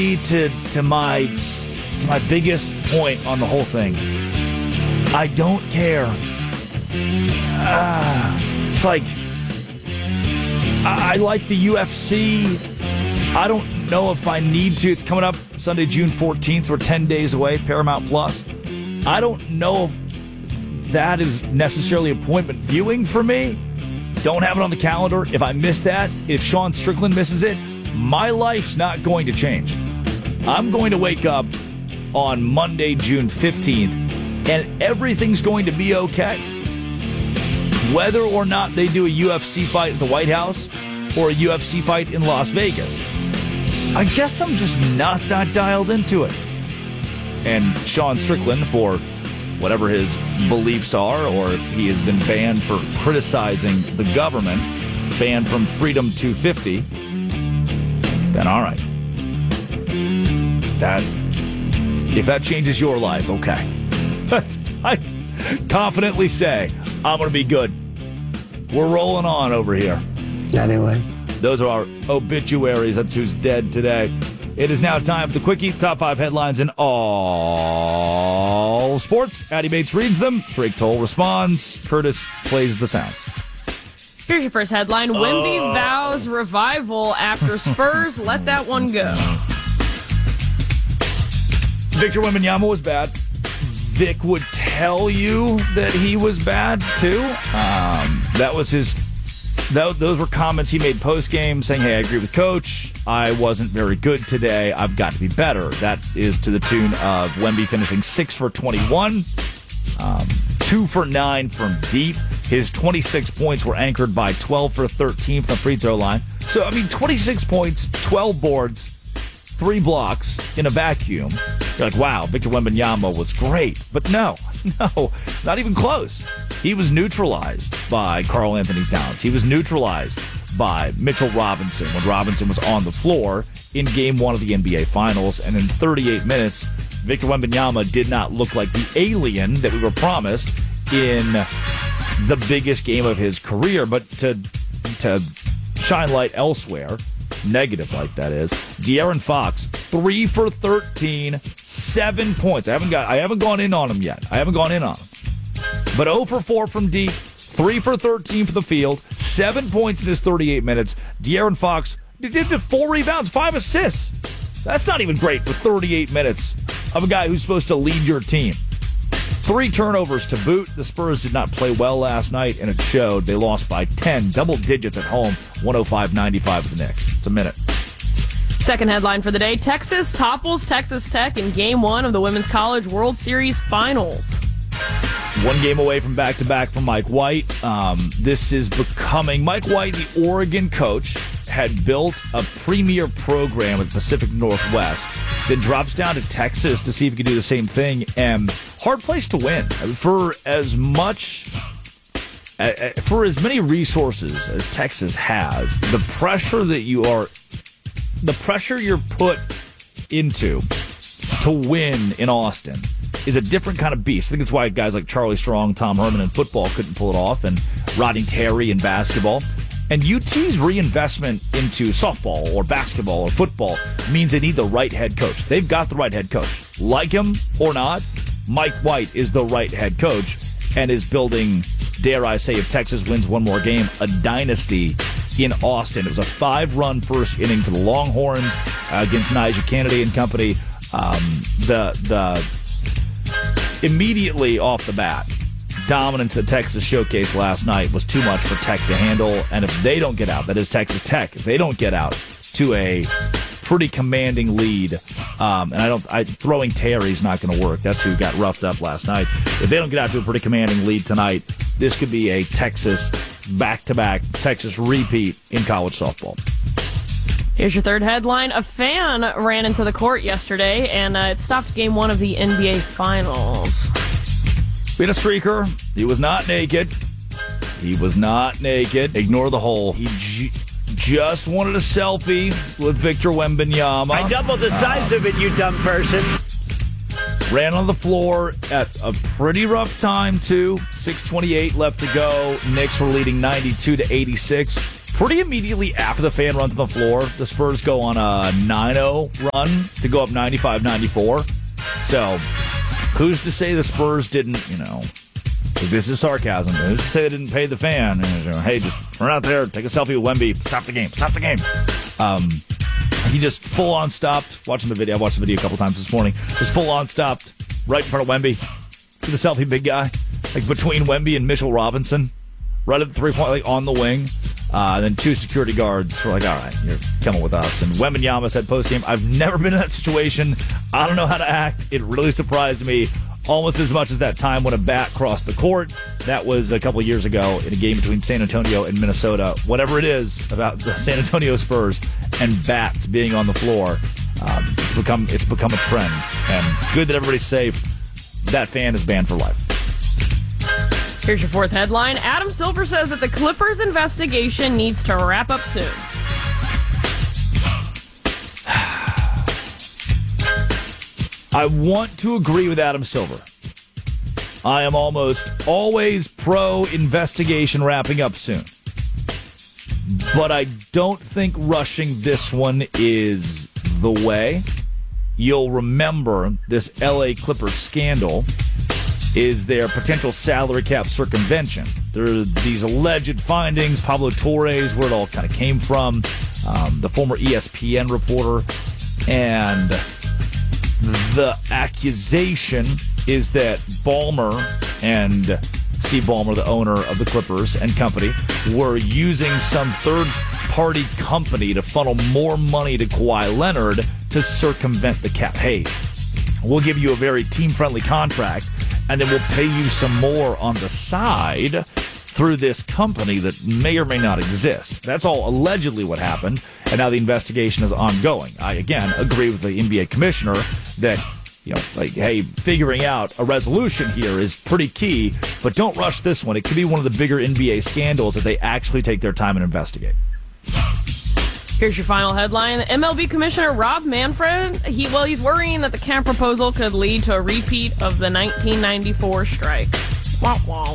to my biggest point on the whole thing. I don't care. It's like I like the UFC. I don't know if I need to. It's coming up Sunday, June 14th. So we're 10 days away, Paramount Plus. I don't know if that is necessarily appointment viewing for me. Don't have it on the calendar. If I miss that, if Sean Strickland misses it, my life's not going to change. I'm going to wake up on Monday, June 15th, and everything's going to be okay. Whether or not they do a UFC fight at the White House or a UFC fight in Las Vegas, I guess I'm just not that dialed into it. And Sean Strickland, for whatever his beliefs are, or if he has been banned for criticizing the government, banned from Freedom 250, then all right. If that changes your life, okay. I confidently say I'm going to be good. We're rolling on over here. Anyway. Those are our obituaries. That's who's dead today. It is now time for the Quickie. Top 5 headlines in all sports. Addie Bates reads them. Drake Toll responds. Curtis plays the sounds. Here's your first headline. Wemby vows revival after Spurs let that one go. Victor Wembanyama was bad. Vic would tell you that he was bad, too. That was his... Those were comments he made post-game saying, hey, I agree with Coach. I wasn't very good today. I've got to be better. That is to the tune of Wemby finishing 6 for 21, 2 for 9 from deep. His 26 points were anchored by 12 for 13 from the free throw line. So, 26 points, 12 boards, 3 blocks in a vacuum. You're like, wow, Victor Wembanyama was great. But no, not even close. He was neutralized by Karl Anthony Towns. He was neutralized by Mitchell Robinson when Robinson was on the floor in Game 1 of the NBA Finals. And in 38 minutes, Victor Wembanyama did not look like the alien that we were promised in the biggest game of his career. But to shine light elsewhere, negative like that is, De'Aaron Fox, 3 for 13, 7 points. I haven't gone in on him yet. But 0 for 4 from deep, 3 for 13 for the field, 7 points in his 38 minutes. De'Aaron Fox did 4 rebounds, 5 assists. That's not even great for 38 minutes of a guy who's supposed to lead your team. 3 turnovers to boot. The Spurs did not play well last night, and it showed. They lost by 10, double digits at home, 105-95 with the Knicks. It's a minute. Second headline for the day. Texas topples Texas Tech in Game 1 of the Women's College World Series Finals. 1 game away from back-to-back from Mike White. This is becoming... Mike White, the Oregon coach, had built a premier program at the Pacific Northwest, then drops down to Texas to see if he can do the same thing, and hard place to win. For as many resources as Texas has, the pressure you're put into to win in Austin is a different kind of beast. I think that's why guys like Charlie Strong, Tom Herman in football couldn't pull it off, and Rodney Terry in basketball. And UT's reinvestment into softball or basketball or football means they need the right head coach. They've got the right head coach. Like him or not, Mike White is the right head coach and is building, dare I say, if Texas wins one more game, a dynasty in Austin. It was a 5-run first inning for the Longhorns against Nyjah Kennedy and company. Immediately off the bat, dominance that Texas showcased last night was too much for Tech to handle. And if they don't get out, that is Texas Tech, if they don't get out to a pretty commanding lead, and throwing Terry's not going to work. That's who got roughed up last night. If they don't get out to a pretty commanding lead tonight, this could be a Texas back-to-back, Texas repeat in college softball. Here's your third headline. A fan ran into the court yesterday, and it stopped Game 1 of the NBA Finals. We had a streaker. He was not naked. Ignore the hole. He just wanted a selfie with Victor Wembanyama. I doubled the size of it, you dumb person. Ran on the floor at a pretty rough time, too. 6:28 left to go. Knicks were leading 92-86. pretty immediately after the fan runs on the floor, the Spurs go on a 9-0 run to go up 95-94. So, who's to say the Spurs didn't, this is sarcasm. Who's to say they didn't pay the fan? Hey, just run out there, take a selfie with Wemby, stop the game. He just full-on stopped. Watching the video, I watched the video a couple times this morning. Just full-on stopped right in front of Wemby. See the selfie, big guy? Like between Wemby and Mitchell Robinson. Right at the three-point, like on the wing. Then two security guards were like, all right, you're coming with us. And Wembanyama said post-game, I've never been in that situation. I don't know how to act. It really surprised me almost as much as that time when a bat crossed the court. That was a couple of years ago in a game between San Antonio and Minnesota. Whatever it is about the San Antonio Spurs and bats being on the floor, it's become a trend. And good that everybody's safe. That fan is banned for life. Here's your fourth headline. Adam Silver says that the Clippers investigation needs to wrap up soon. I want to agree with Adam Silver. I am almost always pro-investigation wrapping up soon. But I don't think rushing this one is the way. You'll remember this LA Clippers scandal is their potential salary cap circumvention. There are these alleged findings, Pablo Torres, where it all kind of came from, the former ESPN reporter, and the accusation is that Ballmer and Steve Ballmer, the owner of the Clippers and company, were using some third-party company to funnel more money to Kawhi Leonard to circumvent the cap. Hey, we'll give you a very team-friendly contract, and then we'll pay you some more on the side through this company that may or may not exist. That's all allegedly what happened, and now the investigation is ongoing. I, again, agree with the NBA commissioner that, hey, figuring out a resolution here is pretty key, but don't rush this one. It could be one of the bigger NBA scandals if they actually take their time and investigate. Here's your final headline. MLB Commissioner Rob Manfred, he's worrying that the cap proposal could lead to a repeat of the 1994 strike. Womp womp.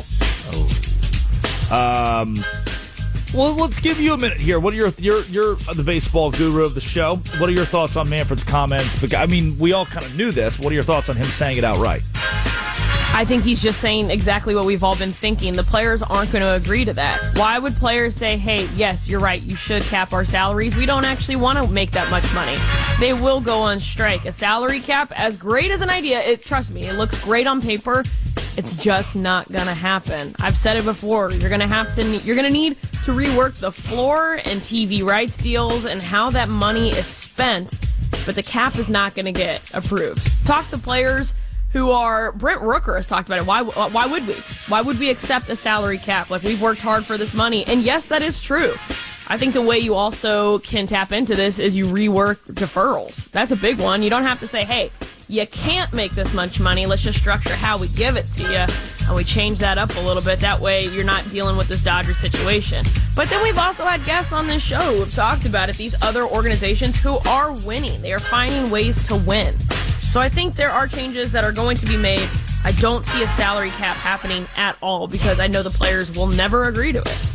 Well, let's give you a minute here. What are you're the baseball guru of the show. What are your thoughts on Manfred's comments? I mean, we all kind of knew this. What are your thoughts on him saying it outright? I think he's just saying exactly what we've all been thinking. The players aren't going to agree to that. Why would players say, hey, yes, you're right, you should cap our salaries. We don't actually want to make that much money. They will go on strike. A salary cap, as great as an idea, trust me, it looks great on paper. It's just not going to happen. I've said it before. You're going to need to rework the floor and TV rights deals and how that money is spent, but the cap is not going to get approved. Talk to players who are, Brent Rooker has talked about it. Why would we? Why would we accept a salary cap? Like, we've worked hard for this money. And yes, that is true. I think the way you also can tap into this is you rework deferrals. That's a big one. You don't have to say, hey, you can't make this much money. Let's just structure how we give it to you. And we change that up a little bit. That way you're not dealing with this Dodger situation. But then we've also had guests on this show who have talked about it. These other organizations who are winning. They are finding ways to win. So I think there are changes that are going to be made. I don't see a salary cap happening at all because I know the players will never agree to it.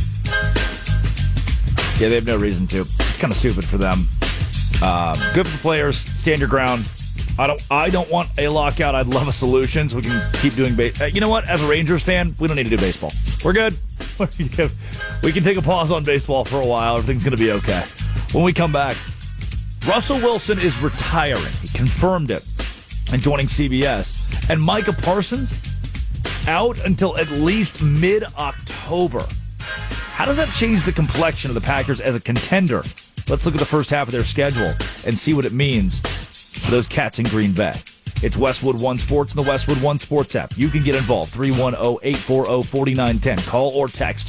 Yeah, they have no reason to. It's kind of stupid for them. Good for the players. Stand your ground. I don't want a lockout. I'd love a solution so we can keep doing baseball. You know what? As a Rangers fan, we don't need to do baseball. We're good. We can take a pause on baseball for a while. Everything's going to be okay. When we come back, Russell Wilson is retiring. He confirmed it and joining CBS. And Micah Parsons out until at least mid-October. How does that change the complexion of the Packers as a contender? Let's look at the first half of their schedule and see what it means for those Cats in Green Bay. It's Westwood One Sports and the Westwood One Sports app. You can get involved. 310-840-4910. Call or text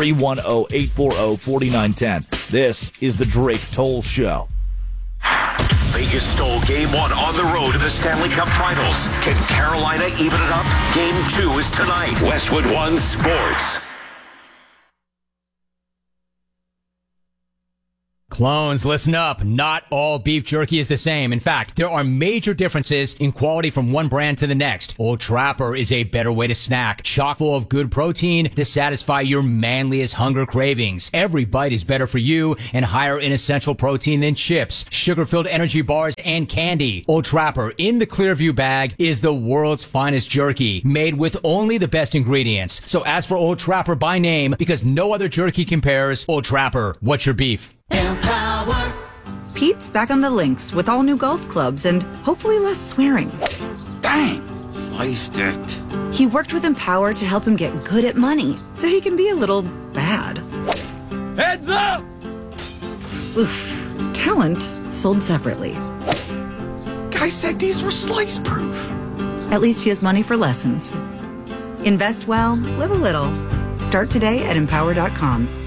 310-840-4910. This is the Drake Toll Show. Vegas stole Game 1 on the road to the Stanley Cup Finals. Can Carolina even it up? Game 2 is tonight. Westwood One Sports. Clones, listen up. Not all beef jerky is the same. In fact, there are major differences in quality from one brand to the next. Old Trapper is a better way to snack, chock full of good protein to satisfy your manliest hunger cravings. Every bite is better for you and higher in essential protein than chips, sugar-filled energy bars, and candy. Old Trapper in the Clearview bag is the world's finest jerky, made with only the best ingredients. So ask for Old Trapper by name because no other jerky compares. Old Trapper, what's your beef? Empower. Pete's back on the links with all new golf clubs and hopefully less swearing. Dang, sliced it. He worked with Empower to help him get good at money so he can be a little bad. Heads up! Oof. Talent sold separately. Guy said these were slice proof. At least he has money for lessons. Invest well, live a little. Start today at empower.com.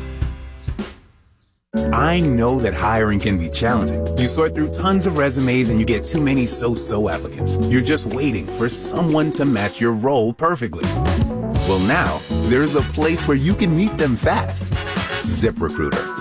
I know that hiring can be challenging. You sort through tons of resumes and you get too many so-so applicants. You're just waiting for someone to match your role perfectly. Well, now, there's a place where you can meet them fast. ZipRecruiter.